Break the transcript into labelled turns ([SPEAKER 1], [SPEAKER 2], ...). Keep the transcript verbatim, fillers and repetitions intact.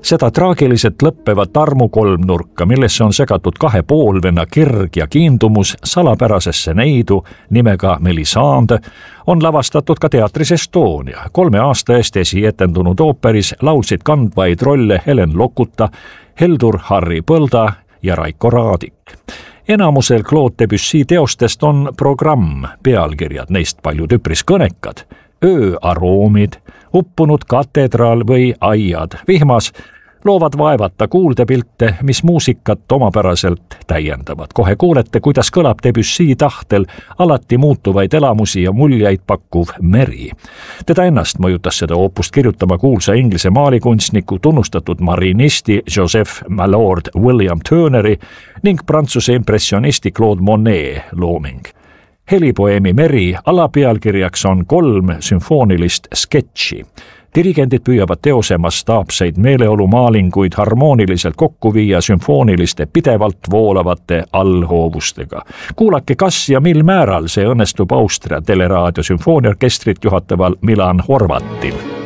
[SPEAKER 1] Seda traagiliselt lõppevat armukolmnurka, millesse on segatud kahe poolvenna kirg ja kiindumus salapärasesse neidu nimega Melisande, on lavastatud ka teatris Estonia. Kolme aasta eest esietendunud ooperis laulsid kandvaid rolle Helen Lokuta, Heldur Harri Põlda ja Raiko Raadik. Enamusel Claude Debussy teostest on programm pealkirjad, neist paljud üpris kõnekad, ööaroomid, uppunud katedraal või aiad vihmas, loovad vaevata kuuldepilte, mis muusikat omapäraselt täiendavad. Kohe kuulete, kuidas kõlab Debussy tahtel alati muutuvaid elamusi ja muljeid pakkuv meri. Teda ennast mõjutas seda oopust kirjutama kuulsa inglise maalikunstniku, tunnustatud marinisti Joseph Mallord William Turneri ning prantsuse impressionisti Claude Monet looming. Helipoeemi Meri alapealkirjaks on kolm sümfoonilist sketši. Dirigendid püüavad teose mastaapseid meeleolumaalinguid harmooniliselt kokku viia sümfooniliste pidevalt voolavate allhoovustega. Kuulake, kas ja mil määral see õnnestub Austria teleraadio sümfooniaorkestrit juhataval Milan Horvatil.